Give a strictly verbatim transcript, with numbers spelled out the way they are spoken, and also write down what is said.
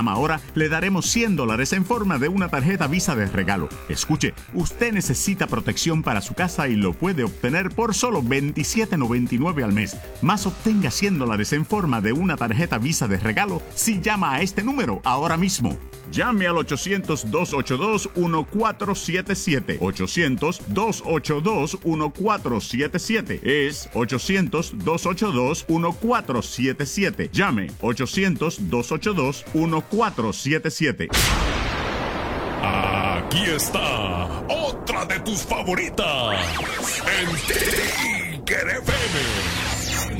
llama ahora, le daremos cien dólares en forma de una tarjeta Visa de regalo. Escuche, usted necesita protección para su casa y lo puede obtener por solo veintisiete noventa y nueve al mes. Más obtenga cien dólares en forma de una tarjeta Visa de regalo si llama a este número ahora mismo. Llame al ochocientos, dos ochenta y dos, catorce setenta y siete. ochocientos, dos ochenta y dos, catorce setenta y siete. Es ochocientos, dos ochenta y dos, catorce setenta y siete. Llame ochocientos, dos ochenta y dos, catorce setenta y siete. Aquí está otra de tus favoritas. En Tiger F M.